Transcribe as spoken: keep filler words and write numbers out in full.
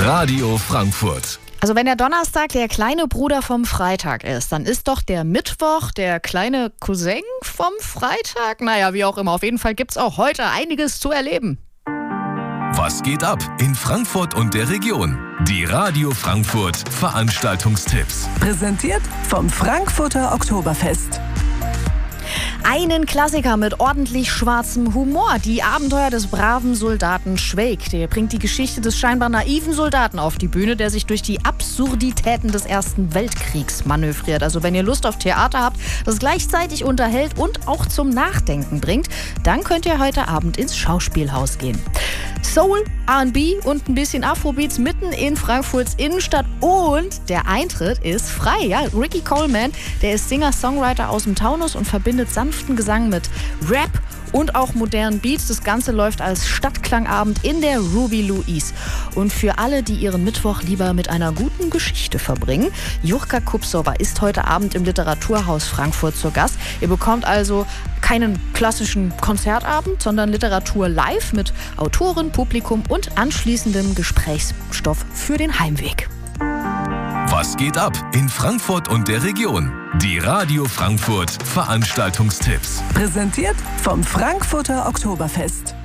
Radio Frankfurt. Also wenn der Donnerstag der kleine Bruder vom Freitag ist, dann ist doch der Mittwoch der kleine Cousin vom Freitag? Naja, wie auch immer. Auf jeden Fall gibt's auch heute einiges zu erleben. Was geht ab in Frankfurt und der Region? Die Radio Frankfurt Veranstaltungstipps. Präsentiert vom Frankfurter Oktoberfest. Einen Klassiker mit ordentlich schwarzem Humor. Die Abenteuer des braven Soldaten Schweik. Der bringt die Geschichte des scheinbar naiven Soldaten auf die Bühne, der sich durch die Absurditäten des Ersten Weltkriegs manövriert. Also wenn ihr Lust auf Theater habt, das gleichzeitig unterhält und auch zum Nachdenken bringt, dann könnt ihr heute Abend ins Schauspielhaus gehen. Soul, R und B und ein bisschen Afrobeats mitten in Frankfurts Innenstadt. Und der Eintritt ist frei. Ja, Ricky Coleman, der ist Singer-Songwriter aus dem Taunus und verbindet sanften Gesang mit Rap und auch modernen Beats. Das Ganze läuft als Stadtklangabend in der Ruby Louise. Und für alle, die ihren Mittwoch lieber mit einer guten Geschichte verbringen, Jurka Kupsova ist heute Abend im Literaturhaus Frankfurt zu Gast. Ihr bekommt also keinen klassischen Konzertabend, sondern Literatur live mit Autoren, Publikum und anschließendem Gesprächsstoff für den Heimweg. Was geht ab in Frankfurt und der Region? Die Radio Frankfurt Veranstaltungstipps. Präsentiert vom Frankfurter Oktoberfest.